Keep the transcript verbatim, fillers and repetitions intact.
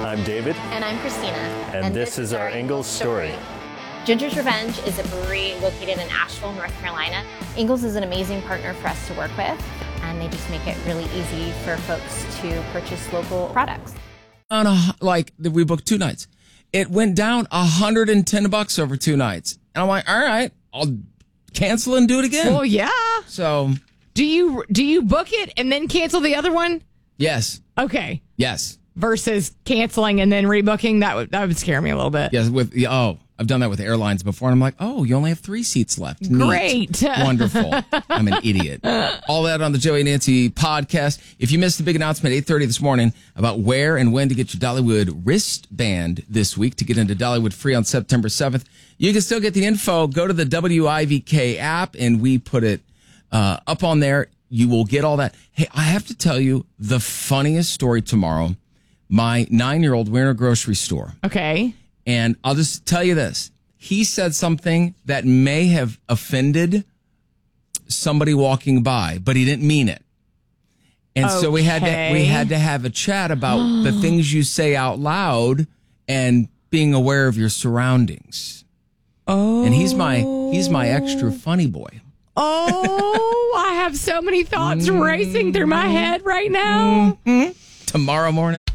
I'm David. And I'm Christina. And, and this, this is our Ingalls story. story. Ginger's Revenge is a brewery located in Asheville, North Carolina. Ingalls is an amazing partner for us to work with, and they just make it really easy for folks to purchase local products. On a, like, we booked two nights. It went down one hundred ten bucks over two nights. And I'm like, all right, I'll cancel and do it again. Well, yeah. So, do you do you book it and then cancel the other one? Yes. Okay. Yes. Versus canceling and then rebooking, that would that would scare me a little bit. Yes, with oh, I've done that with airlines before, and I'm like, oh, you only have three seats left. Neat. Great. Wonderful. I'm an idiot. All that on the Joey and Nancy podcast. If you missed the big announcement at eight thirty this morning about where and when to get your Dollywood wristband this week to get into Dollywood free on September seventh, you can still get the info. Go to the W I V K app, and we put it uh, up on there. You will get all that. Hey, I have to tell you the funniest story tomorrow. My nine-year-old, we're in a grocery store. Okay. And I'll just tell you this. He said something that may have offended somebody walking by, but he didn't mean it. And okay. so we had to we had to have a chat about the things you say out loud and being aware of your surroundings. Oh. And he's my he's my extra funny boy. Oh, I have so many thoughts racing through my head right now. Mm-hmm. Tomorrow morning.